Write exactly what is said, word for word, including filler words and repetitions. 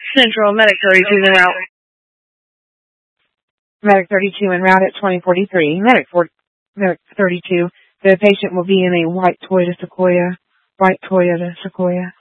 Central, Medic thirty-two en route. Medic thirty-two en route at twenty forty-three. Medic, four, Medic thirty-two, the patient will be in a white Toyota Sequoia. White Toyota Sequoia.